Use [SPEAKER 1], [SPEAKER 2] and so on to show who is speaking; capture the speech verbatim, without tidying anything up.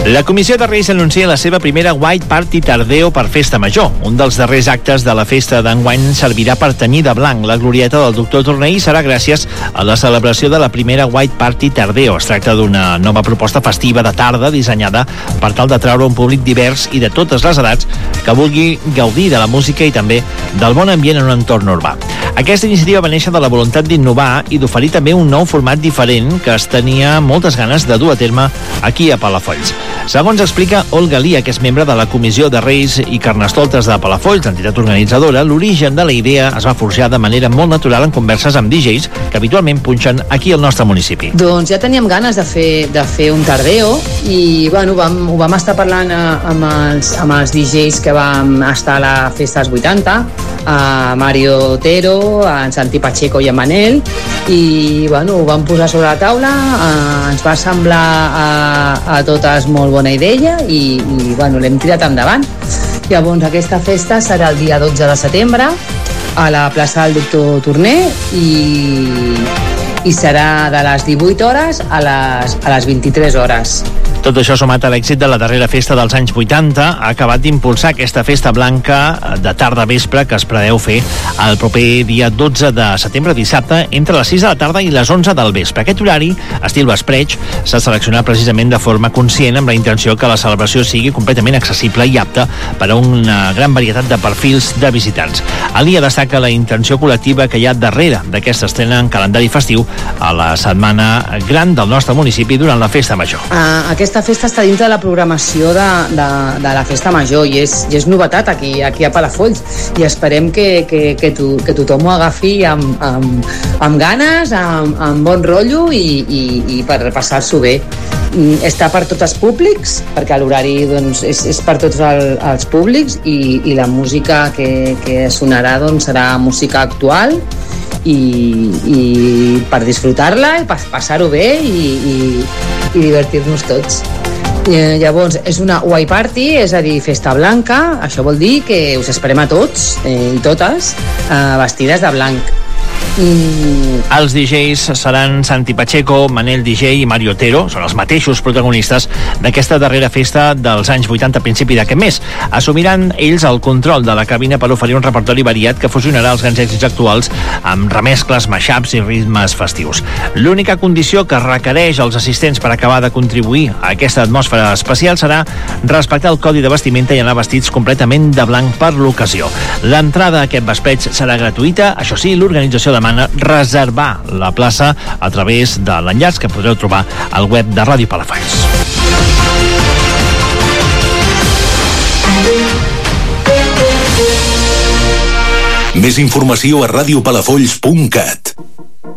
[SPEAKER 1] La Comissió de Reis anuncia la seva primera White Party Tardeo per Festa Major. Un dels darrers actes de la festa d'enguany servirà per tenyir de blanc la glorieta del doctor Torner i serà gràcies a la celebració de la primera White Party Tardeo. Es tracta d'una nova proposta festiva de tarda dissenyada per tal de traure un públic divers i de totes les edats que vulgui gaudir de la música i també del bon ambient en un entorn urbà. Aquesta iniciativa va néixer de la voluntat d'innovar i d'oferir també un nou format diferent que es tenia moltes ganes de dur a terme aquí a Palafolls. Segons explica Olga Lia, que és membre de la Comissió de Reis i Carnestoltes de Palafolls, entitat organitzadora, l'origen de la idea es va forjar de manera molt natural en converses amb D Js que habitualment punxen aquí al nostre municipi.
[SPEAKER 2] Doncs ja teníem ganes de fer, de fer un tardeo i bueno, vam, ho vam estar parlant amb els, amb els D Js que vam estar a la festa dels vuitanta, a Mario Otero, a en Santi Pacheco i a Manel, i bueno, ho vam posar sobre la taula, eh, ens va semblar a, a totes molt bona idea i, i bueno, l'hem tirat endavant. Llavors aquesta festa serà el dia dotze de setembre a la plaça del doctor Torner i, i serà de les divuit hores a les, a les vint-i-tres hores.
[SPEAKER 1] Tot això sumat a l'èxit de la darrera festa dels anys vuitanta ha acabat d'impulsar aquesta festa blanca de tarda vespre que es preveu fer el proper dia dotze de setembre, dissabte, entre les sis de la tarda i les onze del vespre. Aquest horari, estil vespreig, s'ha seleccionat precisament de forma conscient amb la intenció que la celebració sigui completament accessible i apta per a una gran varietat de perfils de visitants. Alia destaca la intenció col·lectiva que hi ha darrere d'aquesta estrena en calendari festiu a la setmana gran del nostre municipi durant la festa major.
[SPEAKER 2] Uh, aquesta Aquesta festa està dintre de la programació de, de, de la festa major i és, i és novetat aquí, aquí a Palafolls i esperem que, que, que, to, que tothom ho agafi amb, amb, amb ganes, amb, amb bon rotllo i, i, i per passar-s'ho bé. Està per tots els públics, perquè l'horari doncs, és, és per tots el, els públics i, i la música que, que sonarà doncs, serà música actual i, i per disfrutar-la i passar-ho bé i, i, i divertir-nos tots. Eh, llavors, és una white party, és a dir, festa blanca. Això vol dir que us esperem a tots eh, i totes eh, vestides de blanc.
[SPEAKER 1] Mm. Els D Js seran Santi Pacheco, Manel D J i Mario Otero, són els mateixos protagonistes d'aquesta darrera festa dels anys vuitanta a principi d'aquest mes. Assumiran ells el control de la cabina per oferir un repertori variat que fusionarà els grans èxits actuals amb remescles, mashups i ritmes festius. L'única condició que requereix els assistents per acabar de contribuir a aquesta atmosfera especial serà respectar el codi de vestimenta i anar vestits completament de blanc per l'ocasió. L'entrada a aquest vespreig serà gratuïta, això sí, l'organització demana reservar la plaça a través de l'enllaç que podreu trobar al web de Ràdio Palafolls.
[SPEAKER 3] Més informació a radiopalafolls punt cat.